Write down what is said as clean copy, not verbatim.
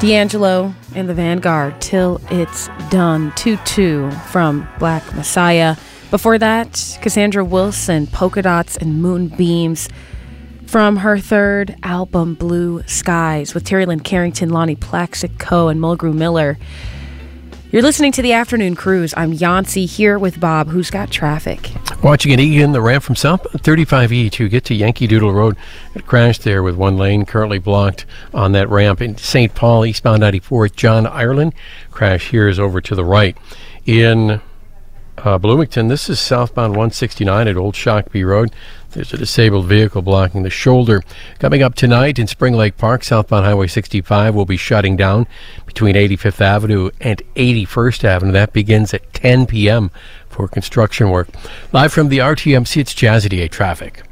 D'Angelo and the Vanguard, Till It's Done. 2-2 from Black Messiah. Before that, Cassandra Wilson, Polka Dots and Moonbeams from her third album, Blue Skies, with Terry Lynn Carrington, Lonnie Plaxico, and Mulgrew Miller. You're listening to The Afternoon Cruise. I'm Yancey here with Bob, who's got traffic. Watching at Egan, the ramp from southbound 35E to get to Yankee Doodle Road. It crashed there with one lane currently blocked on that ramp. In St. Paul, eastbound 94, John Ireland. Crash here is over to the right. In Bloomington, this is southbound 169 at Old Shakopee Road. There's a disabled vehicle blocking the shoulder. Coming up tonight in Spring Lake Park, southbound Highway 65 will be shutting down between 85th Avenue and 81st Avenue. That begins at 10 p.m. for construction work. Live from the RTMC, it's Jazzy DA traffic.